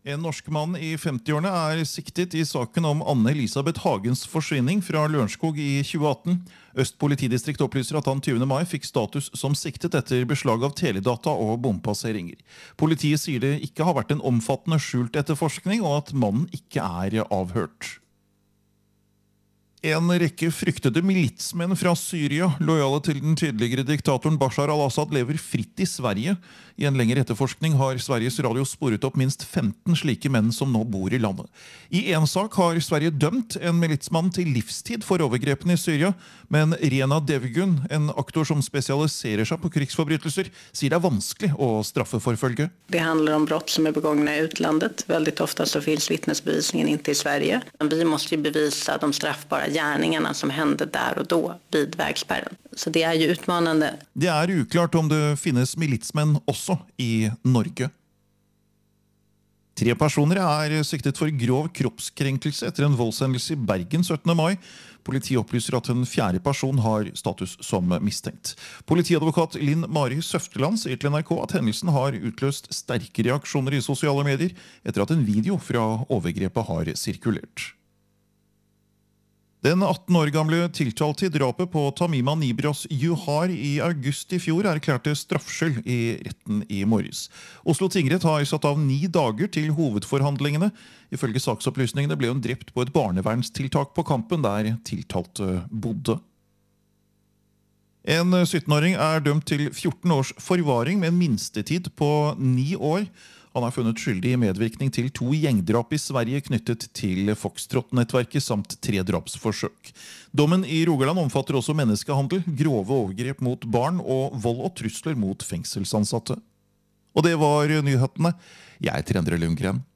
En norsk mann i 50-årene er siktet i saken om Anne-Elisabeth Hagens forsvinning fra Lørenskog i 2018. Øst politidistrikt opplyser at han 20. mai fikk status som siktet etter beslag av teledata og bompasseringer. Politiet sier det ikke har vært en omfattende skjult etterforskning, og at mannen ikke er avhørt. En rekke fryktede militsmenn fra Syria, lojale til den tidligere diktatoren Bashar al-Assad, lever fritt i Sverige. I en lengre etterforskning har Sveriges Radio sporet opp minst 15 slike menn som nå bor i landet. I en sak har Sverige dømt en militsmann til livstid for overgrepene i Syria, men Rena Devgun, en aktor som spesialiserer seg på krigsforbrytelser, sier det er vanskelig å straffeforfølge. Det handler om brott som begångna i utlandet. Veldig ofte så finns vittnesbevisningen inte i Sverige. Men vi måste ju bevisa de straffbara gärningarna som hände där och då vid vägspärren. Så det är ju utmanande. Det er uklart om det finnes militsmenn også i Norge. 3 personer er siktet for grov kroppskrenkelse etter en voldshendelse i Bergen 17. mai. Politiet opplyser at en 4. person har status som mistenkt. Politiadvokat Linn Mari Søfteland sier til NRK at hendelsen har utløst sterke reaksjoner i sosiale medier etter at en video fra overgrepet har sirkulert. Den 18 år gamle tiltalte i drapet på Tamima Nibras Juhar i august i fjor erklærte straffskyld i retten i morges. Oslo tingrett har satt av 9 dager til hovedforhandlingene. Ifølge saksopplysningene ble hun drept på et barnevernstiltak på Kampen der tiltalte bodde. En 17-åring er dømt til 14 års forvaring med en minstetid på 9 år. Han er funnet skyldig i medvirkning til 2 gjengdrap i Sverige knyttet til Foxtrot-nettverket samt 3 drapsforsøk. Dommen i Rogaland omfatter også menneskehandel, grove overgrep mot barn og vold og trusler mot fengselsansatte. Og det var nyhetene. Jeg heter Endre Lundgren.